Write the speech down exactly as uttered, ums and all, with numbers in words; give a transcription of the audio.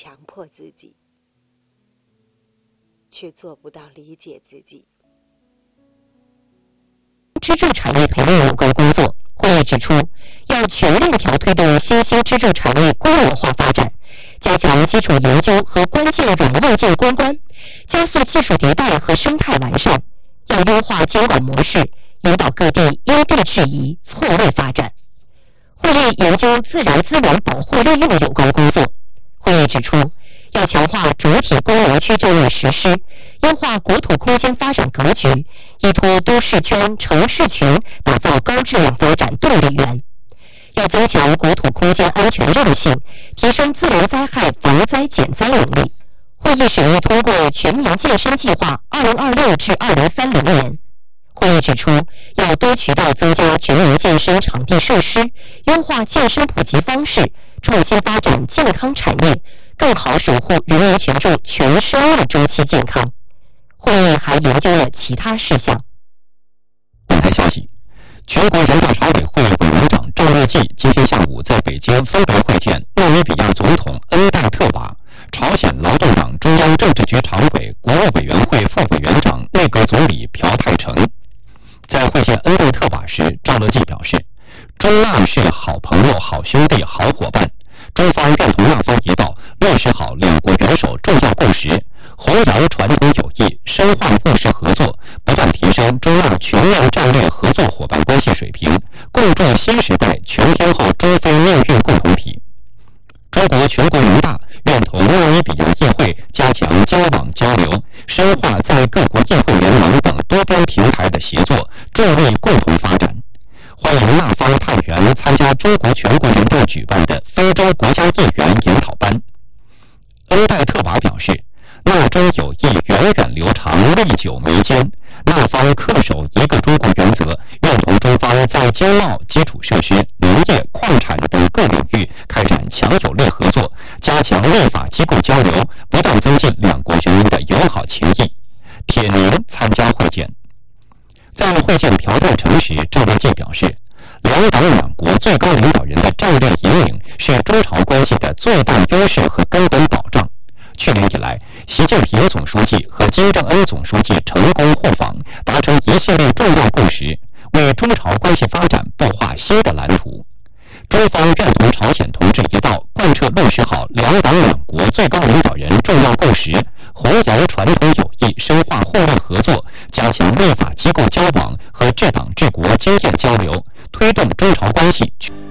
强迫自己，却做不到理解自己。 支柱产业培育有关工作，会议指出，要全链条推动新兴支柱产业规模化发展，加强基础研究和关键软硬件攻关，加速技术迭代和生态完善，要优化监管模式，引导各地因地制宜、错位发展。会议研究自然资源保护利用有关工作，会议指出，要强化主体功能区战略实施，优化国土空间发展格局，依托都市圈、城市群，打造高质量发展动力源。要增强国土空间安全韧性，提升自然灾害防灾减灾能力。会议审议通过全民健身计划二零二六至二零三零年。会议指出，要多渠道增加全民健身场地设施，优化健身普及方式，创新发展健康产业，更好守护人民群众全生物周期健康。会议还研究了其他事项。 本台消息，全国人大常委会委员长赵乐际今天下午在北京分别会见纳米比亚总统恩戴特瓦、朝鲜劳动党中央政治局常委、国务委员会副委员长、内阁总理朴泰成。在会见恩戴特瓦时，赵乐际表示，中纳是好朋友、好兄弟、好伙伴，中方认同纳方一道，落实好两国元首重要共识，弘扬传统友谊，深化务实合作，不断提升中纳全面战略合作伙伴关系水平，共筑新时代全天候中非命运共同体。中国全国人大愿同纳米比亚议会加强交往交流，深化在各国议会联盟等多边平台的协作，助力共同发展。欢迎纳方探员参加中国全国人大举办的非洲国家议员研讨班。恩戴特瓦表示，纳中友谊源远流长，历久弥坚。纳方恪守一个中国原则，愿同中方在经贸、基础设施、农业、矿产等各领域开展强有力合作，加强立法机构交流，不断增进两国人民的友好情谊。铁凝参加会见。在会见朴泰成时，赵乐际表示，两党两国最高领导人的战略引领是中朝关系的最大优势和根本保障。去年以来，习近平总书记和金正恩总书记成功互访，达成一系列重要共识，为中朝关系发展布画新的蓝图。中方认同朝鲜同志一道，贯彻落实好两党两国最高领导人重要共识，弘扬传统友谊，深化互利合作，加强立法机构交往和治党治国经验交流，推动中朝关系